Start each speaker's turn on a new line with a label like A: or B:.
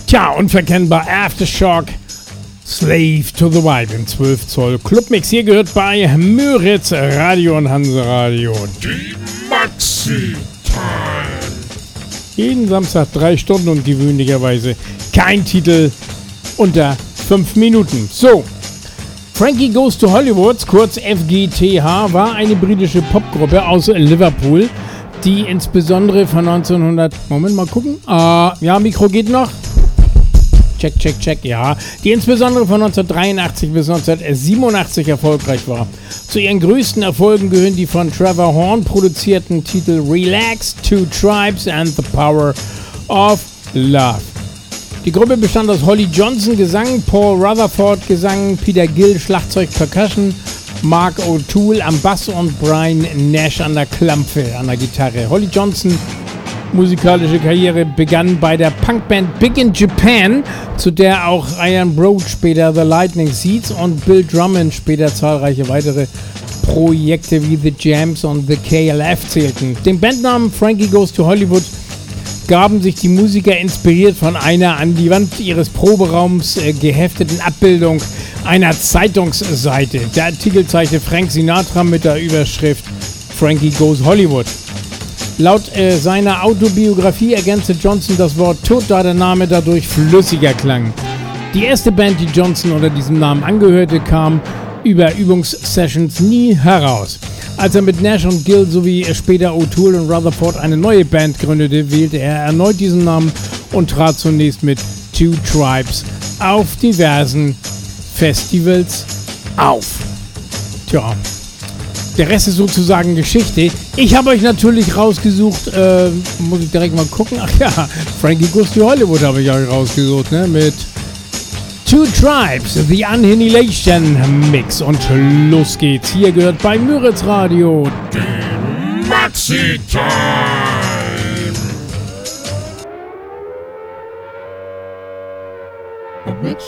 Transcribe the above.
A: Tja, unverkennbar Aftershock, Slave to the Vibe im 12 Zoll Clubmix. Hier gehört bei Müritz Radio und Hanse Radio
B: die Maxi Time.
A: Jeden Samstag 3 Stunden und gewöhnlicherweise kein Titel unter 5 Minuten. So, Frankie Goes to Hollywood, kurz FGTH, war eine britische Popgruppe aus Liverpool, die insbesondere von 1900... Moment, mal gucken. Ja, Mikro geht noch. Check, ja. Die insbesondere von 1983 bis 1987 erfolgreich war. Zu ihren größten Erfolgen gehören die von Trevor Horn produzierten Titel Relax, Two Tribes and the Power of Love. Die Gruppe bestand aus Holly Johnson, Gesang, Paul Rutherford, Gesang, Peter Gill, Schlagzeug, Percussion, Mark O'Toole am Bass und Brian Nash an der Klampfe, an der Gitarre. Holly Johnson musikalische Karriere begann bei der Punkband Big in Japan, zu der auch Ian Broad, später The Lightning Seeds und Bill Drummond, später zahlreiche weitere Projekte wie The Jams und The KLF zählten. Den Bandnamen Frankie Goes to Hollywood gaben sich die Musiker inspiriert von einer an die Wand ihres Proberaums gehefteten Abbildung einer Zeitungsseite. Der Artikel zeigte Frank Sinatra mit der Überschrift Frankie Goes Hollywood. Laut seiner Autobiografie ergänzte Johnson das Wort tot, da der Name dadurch flüssiger klang. Die erste Band, die Johnson unter diesem Namen angehörte, kam über Übungssessions nie heraus. Als er mit Nash und Gill sowie später O'Toole und Rutherford eine neue Band gründete, wählte er erneut diesen Namen und trat zunächst mit Two Tribes auf diversen Festivals auf. Tja. Der Rest ist sozusagen Geschichte. Ich habe euch natürlich rausgesucht, muss ich direkt mal gucken. Ach ja, Frankie Goes to Hollywood habe ich euch rausgesucht, ne? Mit Two Tribes, The Annihilation Mix. Und los geht's. Hier gehört bei Müritz Radio
B: die Maxi Time.
C: Mix